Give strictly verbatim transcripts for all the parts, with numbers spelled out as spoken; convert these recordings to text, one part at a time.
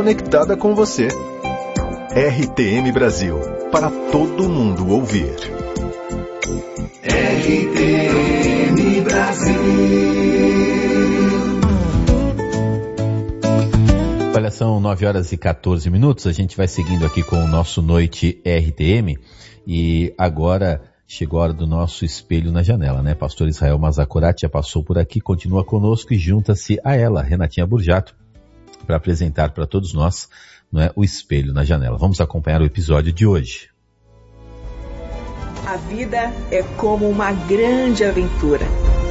conectada com você. R T M Brasil, para todo mundo ouvir. R T M Brasil. Olha, são nove horas e quatorze minutos, a gente vai seguindo aqui com o nosso Noite R T M e agora chegou a hora do nosso Espelho na Janela, né? Pastor Israel Mazacurati já passou por aqui, continua conosco e junta-se a ela, Renatinha Burjato, para apresentar para todos nós, não é, o Espelho na Janela. Vamos acompanhar o episódio de hoje. A vida é como uma grande aventura.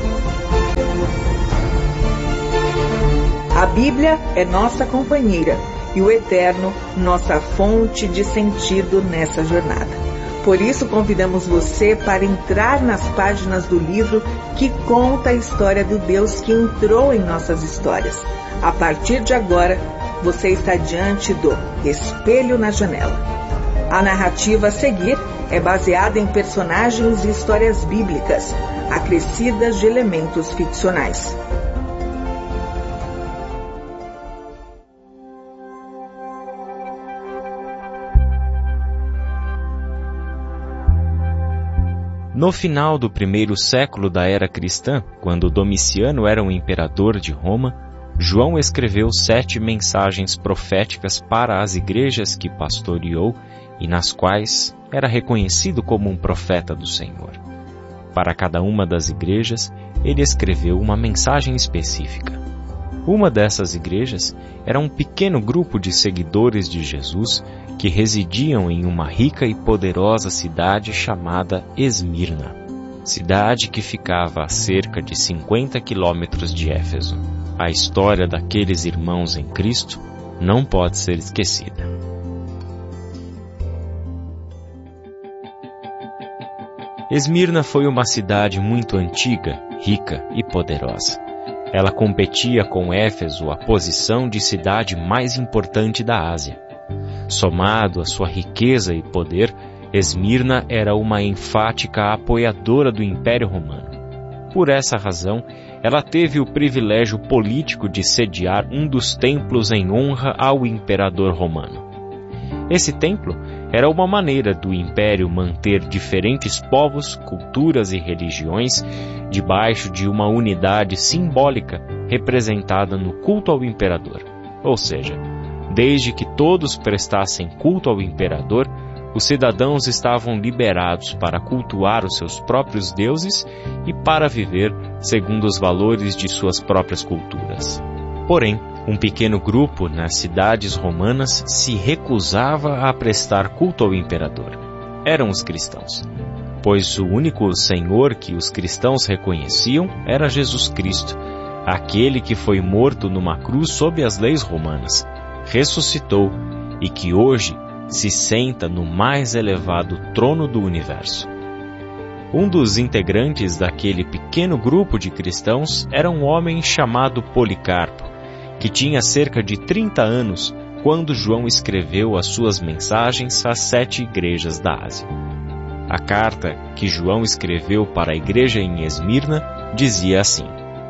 A Bíblia é nossa companheira e o Eterno nossa fonte de sentido nessa jornada. Por isso convidamos você para entrar nas páginas do livro que conta a história do Deus que entrou em nossas histórias. A partir de agora, você está diante do Espelho na Janela. A narrativa a seguir é baseada em personagens e histórias bíblicas, acrescidas de elementos ficcionais. No final do primeiro século da era cristã, quando Domiciano era o imperador de Roma, João escreveu sete mensagens proféticas para as igrejas que pastoreou e nas quais era reconhecido como um profeta do Senhor. Para cada uma das igrejas, ele escreveu uma mensagem específica. Uma dessas igrejas era um pequeno grupo de seguidores de Jesus que residiam em uma rica e poderosa cidade chamada Esmirna, cidade que ficava a cerca de cinquenta quilômetros de Éfeso. A história daqueles irmãos em Cristo não pode ser esquecida. Esmirna foi uma cidade muito antiga, rica e poderosa. Ela competia com Éfeso a posição de cidade mais importante da Ásia. Somado à sua riqueza e poder, Esmirna era uma enfática apoiadora do Império Romano. Por essa razão, ela teve o privilégio político de sediar um dos templos em honra ao imperador romano. Esse templo era uma maneira do Império manter diferentes povos, culturas e religiões debaixo de uma unidade simbólica representada no culto ao imperador. Ou seja, desde que todos prestassem culto ao imperador, os cidadãos estavam liberados para cultuar os seus próprios deuses e para viver segundo os valores de suas próprias culturas. Porém, um pequeno grupo nas cidades romanas se recusava a prestar culto ao imperador. Eram os cristãos, pois o único Senhor que os cristãos reconheciam era Jesus Cristo, aquele que foi morto numa cruz sob as leis romanas, ressuscitou e que hoje se senta no mais elevado trono do universo. Um dos integrantes daquele pequeno grupo de cristãos era um homem chamado Policarpo, que tinha cerca de trinta anos quando João escreveu as suas mensagens às sete igrejas da Ásia. A carta que João escreveu para a igreja em Esmirna dizia assim: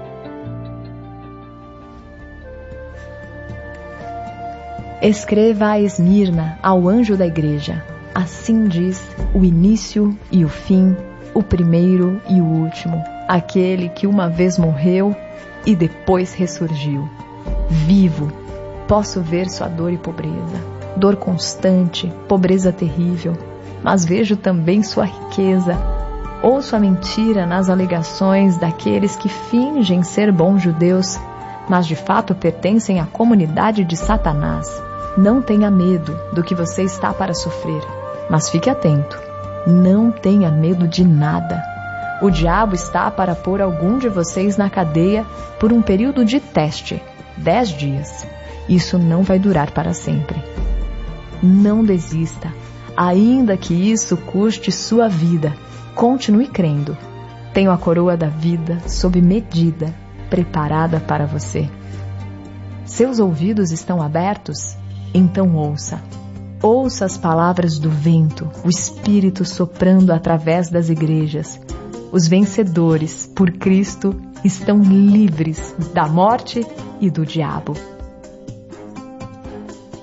Escreva a Esmirna, ao anjo da igreja. Assim diz o início e o fim, o primeiro e o último, aquele que uma vez morreu e depois ressurgiu. Vivo, posso ver sua dor e pobreza, dor constante, pobreza terrível, mas vejo também sua riqueza. Ouço a mentira nas alegações daqueles que fingem ser bons judeus, mas de fato pertencem à comunidade de Satanás. Não tenha medo do que você está para sofrer, mas fique atento. Não tenha medo de nada. O diabo está para pôr algum de vocês na cadeia por um período de teste, dez dias. Isso não vai durar para sempre. Não desista, ainda que isso custe sua vida. Continue crendo. Tenho a coroa da vida sob medida, preparada para você. Seus ouvidos estão abertos? Então ouça. Ouça as palavras do vento, o Espírito soprando através das igrejas. Os vencedores, por Cristo, estão livres da morte e do diabo.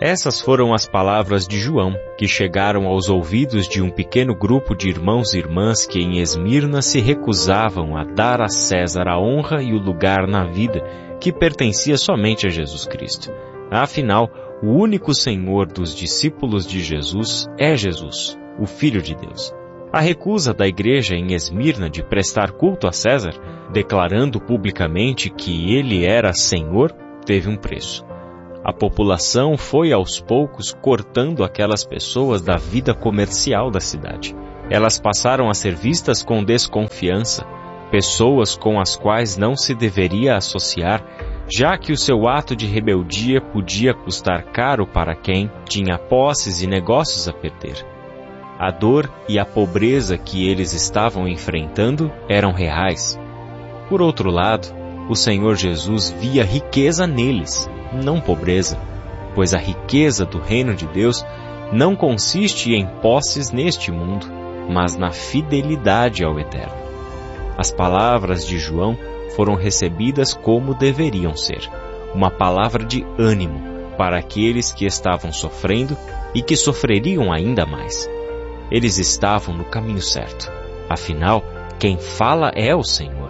Essas foram as palavras de João, que chegaram aos ouvidos de um pequeno grupo de irmãos e irmãs que em Esmirna se recusavam a dar a César a honra e o lugar na vida que pertencia somente a Jesus Cristo. Afinal, o único Senhor dos discípulos de Jesus é Jesus, o Filho de Deus. A recusa da igreja em Esmirna de prestar culto a César, declarando publicamente que ele era Senhor, teve um preço. A população foi aos poucos cortando aquelas pessoas da vida comercial da cidade. Elas passaram a ser vistas com desconfiança, pessoas com as quais não se deveria associar, já que o seu ato de rebeldia podia custar caro para quem tinha posses e negócios a perder. A dor e a pobreza que eles estavam enfrentando eram reais. Por outro lado, o Senhor Jesus via riqueza neles, não pobreza, pois a riqueza do reino de Deus não consiste em posses neste mundo, mas na fidelidade ao Eterno. As palavras de João foram recebidas como deveriam ser, uma palavra de ânimo para aqueles que estavam sofrendo e que sofreriam ainda mais. Eles estavam no caminho certo, afinal, quem fala é o Senhor.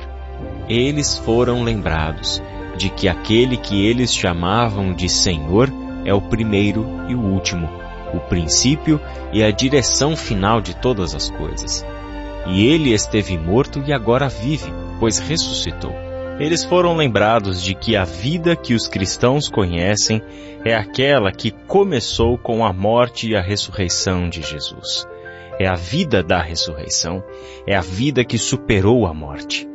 Eles foram lembrados de que aquele que eles chamavam de Senhor é o primeiro e o último, o princípio e a direção final de todas as coisas. E ele esteve morto e agora vive, pois ressuscitou. Eles foram lembrados de que a vida que os cristãos conhecem é aquela que começou com a morte e a ressurreição de Jesus. É a vida da ressurreição, é a vida que superou a morte.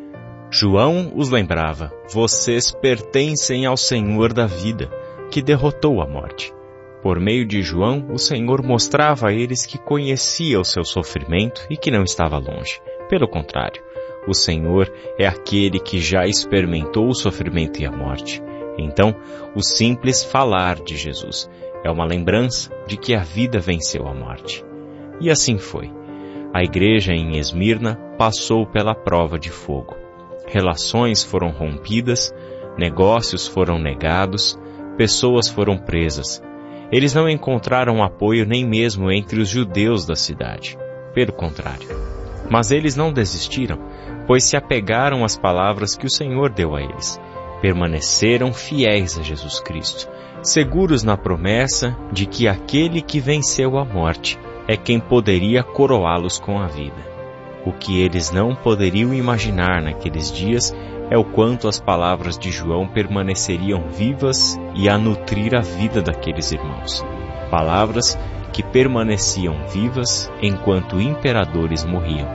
João os lembrava: vocês pertencem ao Senhor da vida, que derrotou a morte. Por meio de João, o Senhor mostrava a eles que conhecia o seu sofrimento e que não estava longe. Pelo contrário, o Senhor é aquele que já experimentou o sofrimento e a morte. Então, o simples falar de Jesus é uma lembrança de que a vida venceu a morte. E assim foi. A igreja em Esmirna passou pela prova de fogo. Relações foram rompidas, negócios foram negados, pessoas foram presas. Eles não encontraram apoio nem mesmo entre os judeus da cidade. Pelo contrário. Mas eles não desistiram, pois se apegaram às palavras que o Senhor deu a eles. Permaneceram fiéis a Jesus Cristo, seguros na promessa de que aquele que venceu a morte é quem poderia coroá-los com a vida. O que eles não poderiam imaginar naqueles dias é o quanto as palavras de João permaneceriam vivas e a nutrir a vida daqueles irmãos. Palavras que permaneciam vivas enquanto imperadores morriam.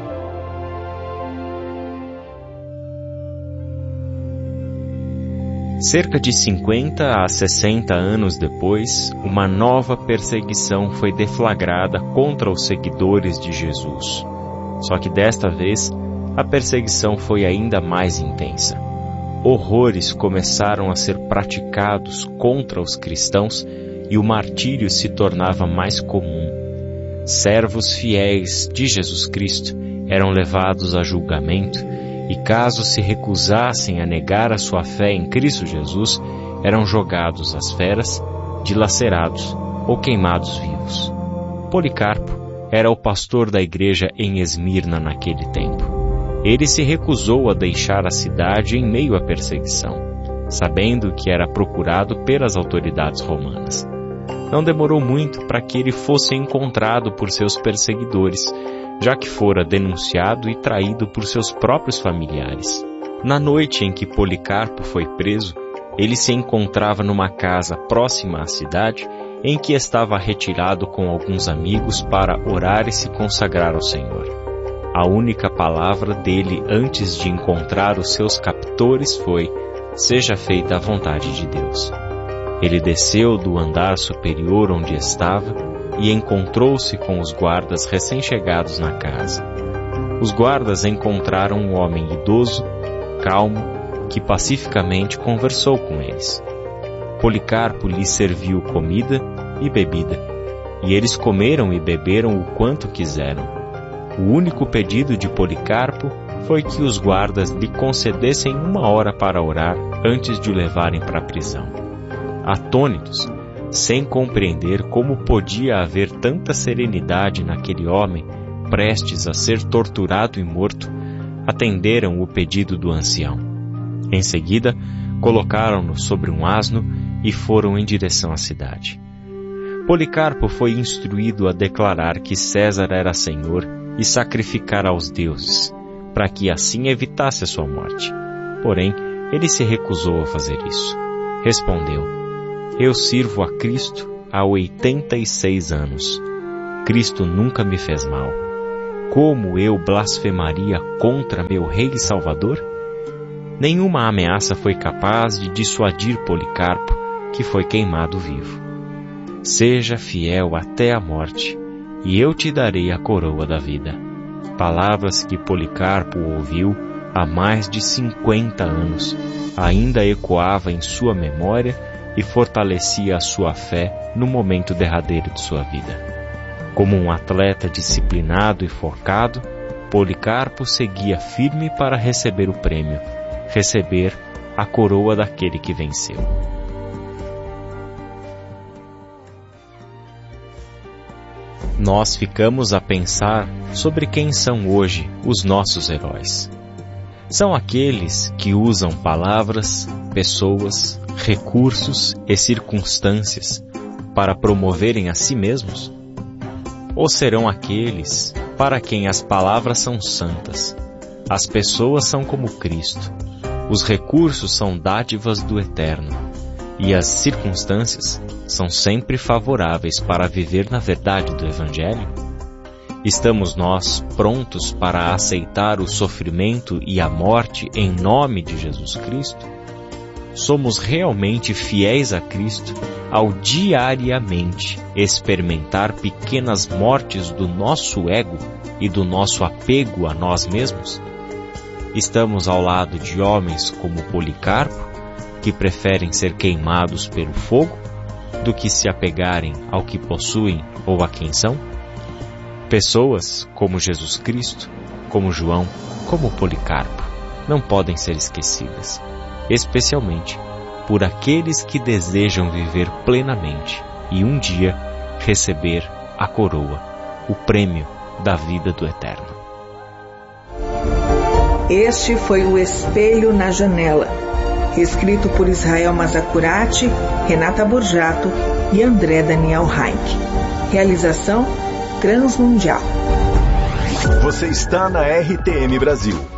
Cerca de cinquenta a sessenta anos depois, uma nova perseguição foi deflagrada contra os seguidores de Jesus. Só que desta vez, a perseguição foi ainda mais intensa. Horrores começaram a ser praticados contra os cristãos e o martírio se tornava mais comum. Servos fiéis de Jesus Cristo eram levados a julgamento e, caso se recusassem a negar a sua fé em Cristo Jesus, eram jogados às feras, dilacerados ou queimados vivos. Policarpo era o pastor da igreja em Esmirna naquele tempo. Ele se recusou a deixar a cidade em meio à perseguição, sabendo que era procurado pelas autoridades romanas. Não demorou muito para que ele fosse encontrado por seus perseguidores, já que fora denunciado e traído por seus próprios familiares. Na noite em que Policarpo foi preso, ele se encontrava numa casa próxima à cidade, em que estava retirado com alguns amigos para orar e se consagrar ao Senhor. A única palavra dele antes de encontrar os seus captores foi: seja feita a vontade de Deus. Ele desceu do andar superior onde estava e encontrou-se com os guardas recém-chegados na casa. Os guardas encontraram um homem idoso, calmo, que pacificamente conversou com eles. Policarpo lhes serviu comida e bebida, e eles comeram e beberam o quanto quiseram. O único pedido de Policarpo foi que os guardas lhe concedessem uma hora para orar antes de o levarem para a prisão. Atônitos, sem compreender como podia haver tanta serenidade naquele homem prestes a ser torturado e morto, atenderam o pedido do ancião. Em seguida, colocaram-no sobre um asno e foram em direção à cidade. Policarpo foi instruído a declarar que César era senhor e sacrificar aos deuses, para que assim evitasse a sua morte. Porém, ele se recusou a fazer isso. Respondeu: Eu sirvo a Cristo há oitenta e seis anos. Cristo nunca me fez mal. Como eu blasfemaria contra meu Rei e Salvador? Nenhuma ameaça foi capaz de dissuadir Policarpo, que foi queimado vivo. Seja fiel até a morte, e eu te darei a coroa da vida. Palavras que Policarpo ouviu há mais de cinquenta anos, ainda ecoava em sua memória e fortalecia a sua fé no momento derradeiro de sua vida. Como um atleta disciplinado e focado, Policarpo seguia firme para receber o prêmio, receber a coroa daquele que venceu. Nós ficamos a pensar sobre quem são hoje os nossos heróis. São aqueles que usam palavras, pessoas, recursos e circunstâncias para promoverem a si mesmos? Ou serão aqueles para quem as palavras são santas, as pessoas são como Cristo, os recursos são dádivas do Eterno, e as circunstâncias são sempre favoráveis para viver na verdade do Evangelho? Estamos nós prontos para aceitar o sofrimento e a morte em nome de Jesus Cristo? Somos realmente fiéis a Cristo ao diariamente experimentar pequenas mortes do nosso ego e do nosso apego a nós mesmos? Estamos ao lado de homens como Policarpo, que preferem ser queimados pelo fogo do que se apegarem ao que possuem ou a quem são? Pessoas como Jesus Cristo, como João, como Policarpo, não podem ser esquecidas, especialmente por aqueles que desejam viver plenamente e um dia receber a coroa, o prêmio da vida do Eterno. Este foi o Espelho na Janela, escrito por Israel Mazacurati, Renata Borjato e André Daniel Heinck. Realização Transmundial. Você está na R T M Brasil.